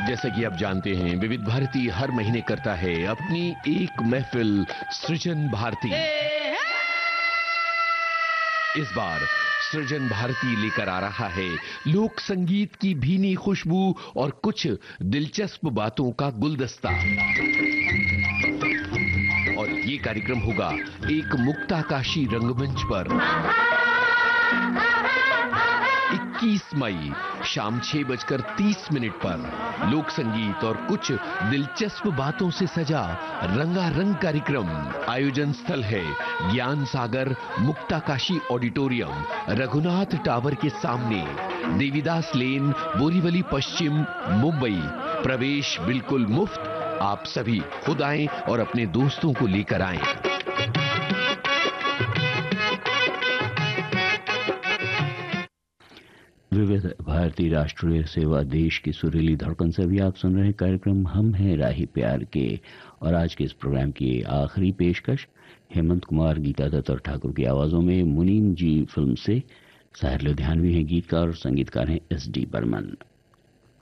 जैसा कि आप जानते हैं, विविध भारती हर महीने करता है अपनी एक महफिल सृजन भारती। इस बार सृजन भारती लेकर आ रहा है लोक संगीत की भीनी खुशबू और कुछ दिलचस्प बातों का गुलदस्ता। और ये कार्यक्रम होगा एक मुक्ताकाशी रंगमंच पर 21 मई शाम 6:30 पर लोक संगीत और कुछ दिलचस्प बातों से सजा रंगारंग कार्यक्रम। आयोजन स्थल है ज्ञान सागर मुक्ताकाशी ऑडिटोरियम, रघुनाथ टावर के सामने, देवीदास लेन, बोरीवली पश्चिम, मुंबई। प्रवेश बिल्कुल मुफ्त। आप सभी खुद आएं और अपने दोस्तों को लेकर आएं। विविध भारती राष्ट्रीय सेवा देश की सुरीली धड़कन से भी आप सुन रहे हैं कार्यक्रम हम हैं राही प्यार के। और आज के इस प्रोग्राम की आखिरी पेशकश हेमंत कुमार, गीता दत्त और ठाकुर की आवाजों में मुनीम जी फिल्म से। साहिर लुधियानवी हैं गीतकार और संगीतकार हैं एस डी बर्मन।